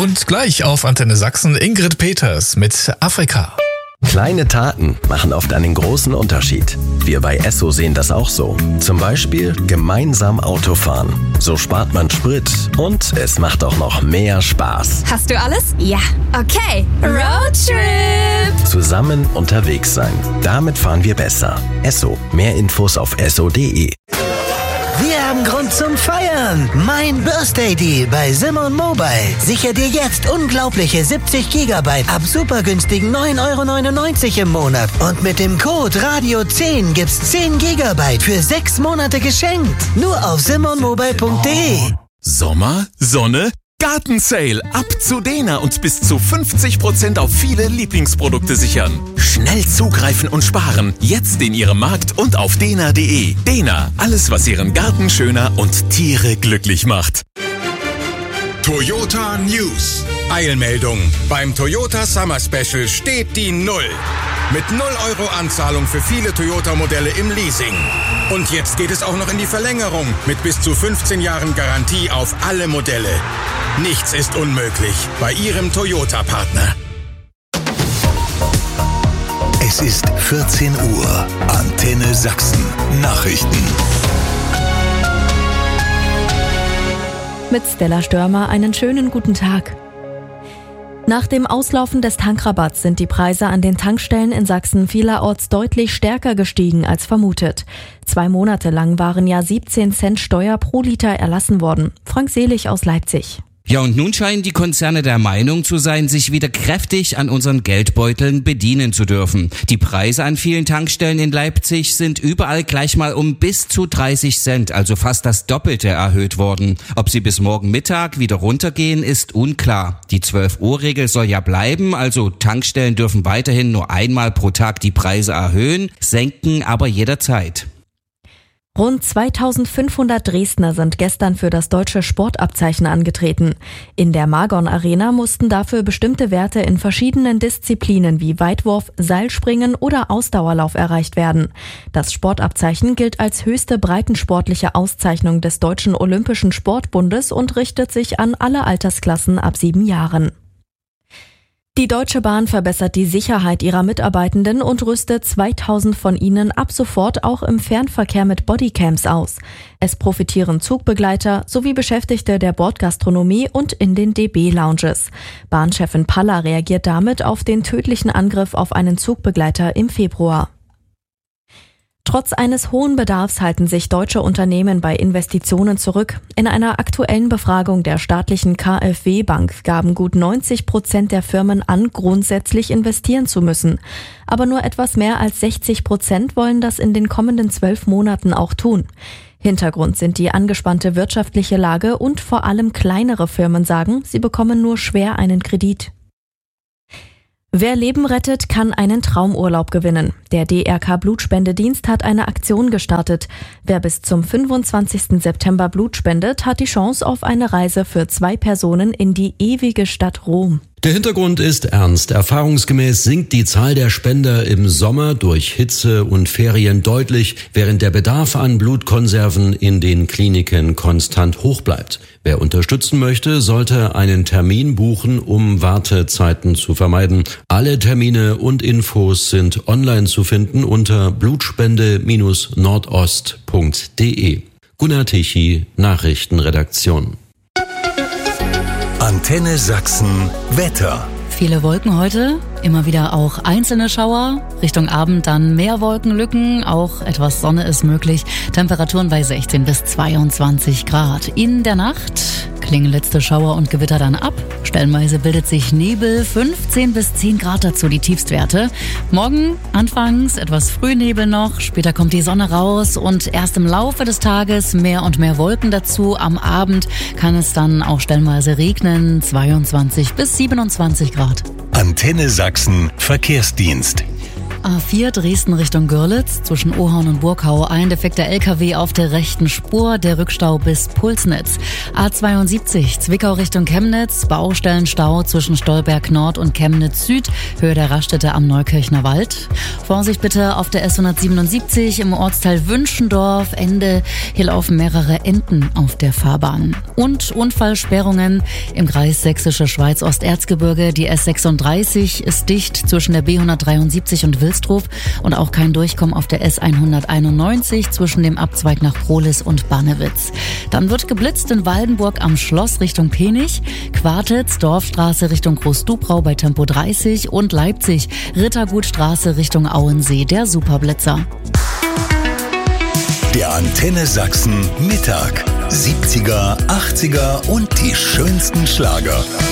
Und gleich auf Antenne Sachsen Ingrid Peters mit Afrika. Kleine Taten machen oft einen großen Unterschied. Wir bei Esso sehen das auch so. Zum Beispiel gemeinsam Autofahren. So spart man Sprit und es macht auch noch mehr Spaß. Hast du alles? Ja. Okay. Roadtrip! Zusammen unterwegs sein. Damit fahren wir besser. Esso. Mehr Infos auf esso.de. Wir haben Grund zum Feiern. Mein Birthday Deal bei Simon Mobile. Sicher dir jetzt unglaubliche 70 GB ab super günstigen 9,99 € im Monat. Und mit dem Code Radio10 gibt's 10 GB für 6 Monate geschenkt. Nur auf simonmobile.de. Sommer, Sonne, Gartensale. Ab zu Dena und bis zu 50% auf viele Lieblingsprodukte sichern. Schnell zugreifen und sparen. Jetzt in Ihrem Markt und auf dena.de. Dena, alles was Ihren Garten schöner und Tiere glücklich macht. Toyota News. Eilmeldung. Beim Toyota Summer Special steht die 0. Mit 0 € Anzahlung für viele Toyota-Modelle im Leasing. Und jetzt geht es auch noch in die Verlängerung mit bis zu 15 Jahren Garantie auf alle Modelle. Nichts ist unmöglich bei Ihrem Toyota-Partner. Es ist 14 Uhr. Antenne Sachsen. Nachrichten. Mit Stella Störmer einen schönen guten Tag. Nach dem Auslaufen des Tankrabatts sind die Preise an den Tankstellen in Sachsen vielerorts deutlich stärker gestiegen als vermutet. 2 Monate lang waren ja 17 Cent Steuer pro Liter erlassen worden. Frank Selig aus Leipzig. Ja, und nun scheinen die Konzerne der Meinung zu sein, sich wieder kräftig an unseren Geldbeuteln bedienen zu dürfen. Die Preise an vielen Tankstellen in Leipzig sind überall gleich mal um bis zu 30 Cent, also fast das Doppelte erhöht worden. Ob sie bis morgen Mittag wieder runtergehen, ist unklar. Die 12-Uhr-Regel soll ja bleiben, also Tankstellen dürfen weiterhin nur einmal pro Tag die Preise erhöhen, senken aber jederzeit. Rund 2500 Dresdner sind gestern für das deutsche Sportabzeichen angetreten. In der Margon Arena mussten dafür bestimmte Werte in verschiedenen Disziplinen wie Weitwurf, Seilspringen oder Ausdauerlauf erreicht werden. Das Sportabzeichen gilt als höchste breitensportliche Auszeichnung des Deutschen Olympischen Sportbundes und richtet sich an alle Altersklassen ab 7 Jahren. Die Deutsche Bahn verbessert die Sicherheit ihrer Mitarbeitenden und rüstet 2000 von ihnen ab sofort auch im Fernverkehr mit Bodycams aus. Es profitieren Zugbegleiter sowie Beschäftigte der Bordgastronomie und in den DB-Lounges. Bahnchefin Paller reagiert damit auf den tödlichen Angriff auf einen Zugbegleiter im Februar. Trotz eines hohen Bedarfs halten sich deutsche Unternehmen bei Investitionen zurück. In einer aktuellen Befragung der staatlichen KfW-Bank gaben gut 90% der Firmen an, grundsätzlich investieren zu müssen. Aber nur etwas mehr als 60% wollen das in den kommenden 12 Monaten auch tun. Hintergrund sind die angespannte wirtschaftliche Lage und vor allem kleinere Firmen sagen, sie bekommen nur schwer einen Kredit. Wer Leben rettet, kann einen Traumurlaub gewinnen. Der DRK Blutspendedienst hat eine Aktion gestartet. Wer bis zum 25. September Blut spendet, hat die Chance auf eine Reise für 2 Personen in die ewige Stadt Rom. Der Hintergrund ist ernst. Erfahrungsgemäß sinkt die Zahl der Spender im Sommer durch Hitze und Ferien deutlich, während der Bedarf an Blutkonserven in den Kliniken konstant hoch bleibt. Wer unterstützen möchte, sollte einen Termin buchen, um Wartezeiten zu vermeiden. Alle Termine und Infos sind online zu finden unter blutspende-nordost.de. Gunnar Tichy, Nachrichtenredaktion. Antenne Sachsen Wetter. Viele Wolken heute, immer wieder auch einzelne Schauer. Richtung Abend dann mehr Wolkenlücken, auch etwas Sonne ist möglich. Temperaturen bei 16 bis 22 Grad. In der Nacht klingen letzte Schauer und Gewitter dann ab. Stellenweise bildet sich Nebel, 15 bis 10 Grad dazu die Tiefstwerte. Morgen anfangs etwas Frühnebel noch, später kommt die Sonne raus und erst im Laufe des Tages mehr und mehr Wolken dazu. Am Abend kann es dann auch stellenweise regnen, 22 bis 27 Grad. Antenne Sachsen Verkehrsdienst. A4 Dresden Richtung Görlitz, zwischen Ohorn und Burgau, ein defekter LKW auf der rechten Spur, der Rückstau bis Pulsnitz. A72 Zwickau Richtung Chemnitz, Baustellenstau zwischen Stolberg Nord und Chemnitz Süd, Höhe der Raststätte am Neukirchner Wald. Vorsicht bitte auf der S177 im Ortsteil Wünschendorf, Ende. Hier laufen mehrere Enten auf der Fahrbahn. Und Unfallsperrungen im Kreis Sächsische Schweiz-Osterzgebirge. Die S36 ist dicht zwischen der B173 und Wilsdruf und auch kein Durchkommen auf der S191 zwischen dem Abzweig nach Prohlis und Bannewitz. Dann wird geblitzt in Waldenburg am Schloss Richtung Penich, Quartitz, Dorfstraße Richtung Großdubrau bei Tempo 30 und Leipzig, Rittergutstraße Richtung Auensee, der Superblitzer. Der Antenne Sachsen Mittag. 70er, 80er und die schönsten Schlager.